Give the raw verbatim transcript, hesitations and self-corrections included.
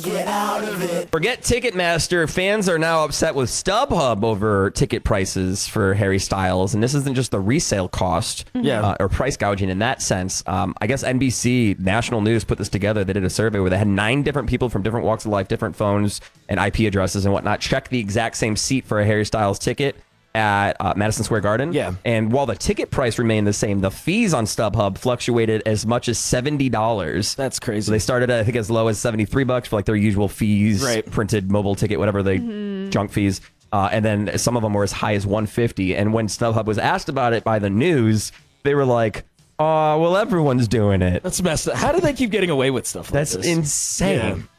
get out of it. Forget Ticketmaster. Fans are now upset with StubHub over ticket prices for Harry Styles. And this isn't just the resale cost Yeah. uh, or price gouging in that sense. Um, I guess N B C National News put this together. They did a survey where they had nine different people from different walks of life, different phones and I P addresses and whatnot, check the exact same seat for a Harry Styles ticket at uh, Madison Square Garden. Yeah. And while the ticket price remained the same, the fees on StubHub fluctuated as much as seventy dollars. That's crazy. So they started at, I think, as low as seventy-three bucks for like their usual fees, Right. printed mobile ticket, whatever they junk fees. Uh, and then some of them were as high as one hundred fifty dollars. And when StubHub was asked about it by the news, they were like, oh, well, everyone's doing it. That's messed up. How do they keep getting away with stuff like That's this? insane. Yeah.